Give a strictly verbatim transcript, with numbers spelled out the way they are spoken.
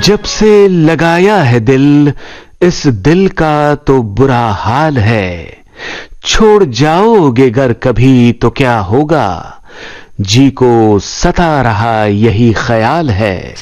जब से लगाया है दिल, इस दिल का तो बुरा हाल है। छोड़ जाओगे गर कभी तो क्या होगा, जी को सता रहा यही ख्याल है।